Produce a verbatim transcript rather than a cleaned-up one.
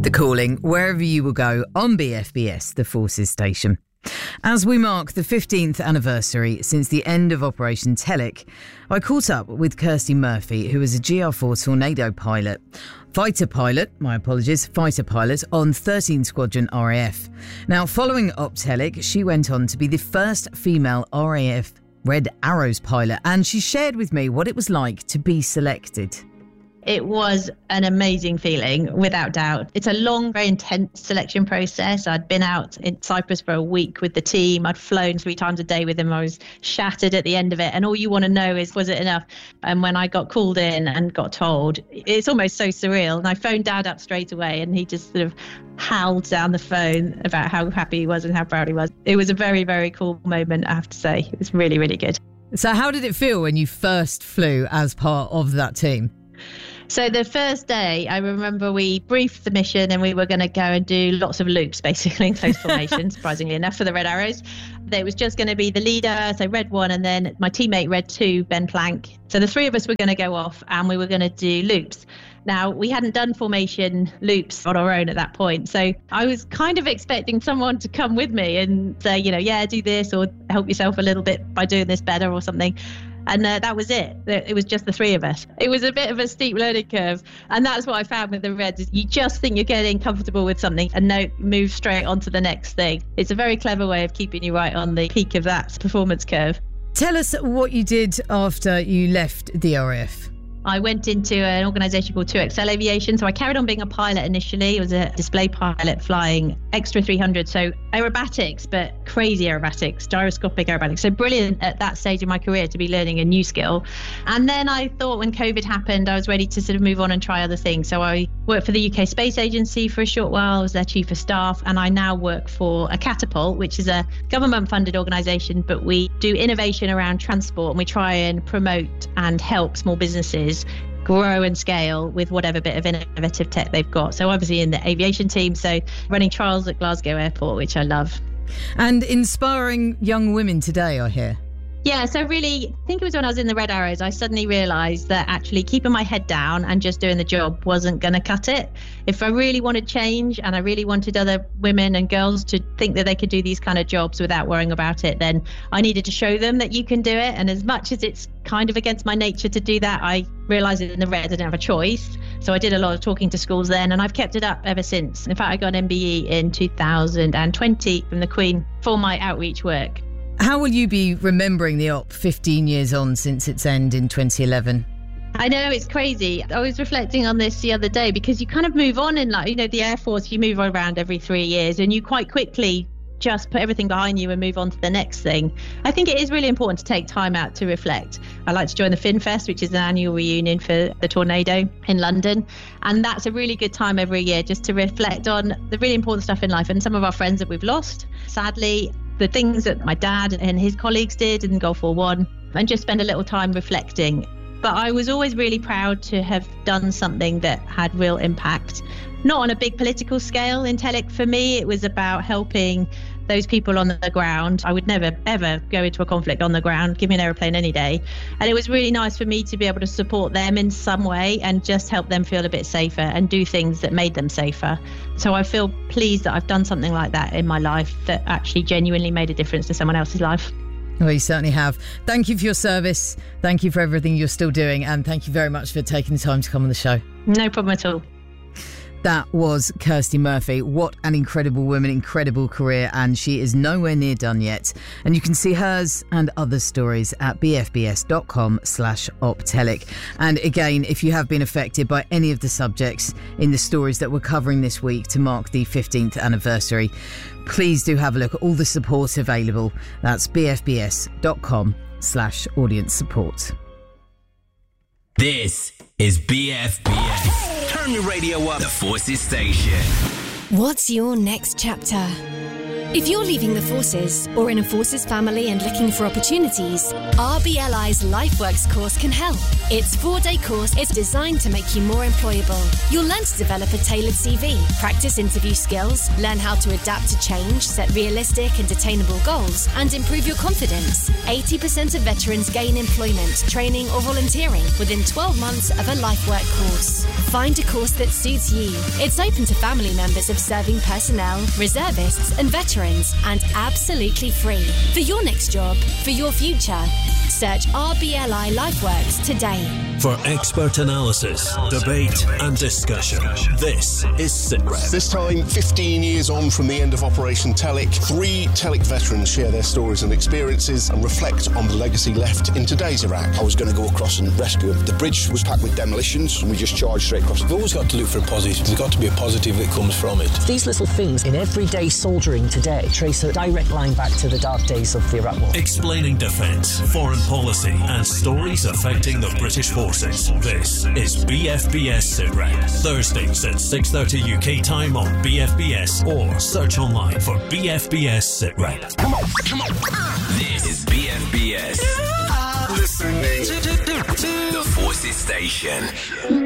The Calling, wherever you will go on B F B S, the Forces station. As we mark the fifteenth anniversary since the end of Operation Telic, I caught up with Kirsty Murphy, who was a G R four Tornado pilot, fighter pilot, my apologies, fighter pilot on thirteen Squadron R A F. Now, following Op Telic, she went on to be the first female R A F Red Arrows pilot, and she shared with me what it was like to be selected. It was an amazing feeling, without doubt. It's a long, very intense selection process. I'd been out in Cyprus for a week with the team. I'd flown three times a day with them. I was shattered at the end of it. And all you want to know is, was it enough? And when I got called in and got told, it's almost so surreal. And I phoned Dad up straight away and he just sort of howled down the phone about how happy he was and how proud he was. It was a very, very cool moment, I have to say. It was really, really good. So how did it feel when you first flew as part of that team? So the first day, I remember we briefed the mission and we were going to go and do lots of loops, basically, in close formation, surprisingly enough, for the Red Arrows. It was just going to be the leader, so Red one, and then my teammate Red two, Ben Plank. So the three of us were going to go off and we were going to do loops. Now, we hadn't done formation loops on our own at that point. So I was kind of expecting someone to come with me and say, you know, yeah, do this or help yourself a little bit by doing this better or something. And uh, that was it. It was just the three of us. It was a bit of a steep learning curve. And that's what I found with the Reds. Is you just think you're getting comfortable with something and no, move straight on to the next thing. It's a very clever way of keeping you right on the peak of that performance curve. Tell us what you did after you left the R A F. I went into an organisation called two X L Aviation. So I carried on being a pilot initially. I was a display pilot flying Extra three hundred. So aerobatics, but crazy aerobatics, gyroscopic aerobatics. So brilliant at that stage of my career to be learning a new skill. And then I thought when COVID happened, I was ready to sort of move on and try other things. So I worked for the U K Space Agency for a short while. I was their chief of staff. And I now work for a Catapult, which is a government funded organisation, but we do innovation around transport and we try and promote and help small businesses grow and scale with whatever bit of innovative tech they've got. So obviously in the aviation team, so running trials at Glasgow Airport, which I love. And inspiring young women today, I hear. Yeah, so really, I think it was when I was in the Red Arrows, I suddenly realised that actually keeping my head down and just doing the job wasn't going to cut it. If I really wanted change and I really wanted other women and girls to think that they could do these kind of jobs without worrying about it, then I needed to show them that you can do it. And as much as it's kind of against my nature to do that, I realised in the Red I didn't have a choice. So I did a lot of talking to schools then, and I've kept it up ever since. In fact, I got an M B E in two thousand twenty from the Queen for my outreach work. How will you be remembering the Op fifteen years on since its end in twenty eleven? I know, it's crazy. I was reflecting on this the other day because you kind of move on in life. You know, the Air Force, you move around every three years and you quite quickly just put everything behind you and move on to the next thing. I think it is really important to take time out to reflect. I like to join the FinFest, which is an annual reunion for the Tornado in London. And that's a really good time every year just to reflect on the really important stuff in life and some of our friends that we've lost. Sadly, the things that my dad and his colleagues did in Gulf War One, and just spend a little time reflecting. But I was always really proud to have done something that had real impact. Not on a big political scale in Telic for me, it was about helping those people on the ground. I would never, ever go into a conflict on the ground. Give me an aeroplane any day. And it was really nice for me to be able to support them in some way and just help them feel a bit safer and do things that made them safer. So I feel pleased that I've done something like that in my life that actually genuinely made a difference to someone else's life. Well, you certainly have. Thank you for your service. Thank you for everything you're still doing. And thank you very much for taking the time to come on the show. No problem at all. That was Kirsty Murphy. What an incredible woman, incredible career, and she is nowhere near done yet. And you can see hers and other stories at bfbs.com slash optelic. And again, if you have been affected by any of the subjects in the stories that we're covering this week to mark the fifteenth anniversary, please do have a look at all the support available. That's bfbs.com slash audience support. This is B F B S. Turn your radio up. The Forces station. What's your next chapter? If you're leaving the forces or in a forces family and looking for opportunities, R B L I's LifeWorks course can help. Its four-day course is designed to make you more employable. You'll learn to develop a tailored C V, practice interview skills, learn how to adapt to change, set realistic and attainable goals, and improve your confidence. eighty percent of veterans gain employment, training or volunteering within twelve months of a LifeWork course. Find a course that suits you. It's open to family members of serving personnel, reservists and veterans, and absolutely free. For your next job, for your future, search R B L I LifeWorks today. For expert analysis, debate and discussion, this is SITREP. This time, fifteen years on from the end of Operation Telic, three Telic veterans share their stories and experiences and reflect on the legacy left in today's Iraq. I was going to go across and rescue them. The bridge was packed with demolitions and we just charged straight across. We've always got to look for a positive. There's got to be a positive that comes from it. These little things in everyday soldiering today trace a direct line back to the dark days of the Iraq War. Explaining defence, foreign policy and stories affecting the British forces. This is B F B S SITREP. Thursdays at six thirty U K time on B F B S or search online for B F B S SITREP. Come on, come on. This is B F B S. Listening to The Forces Station.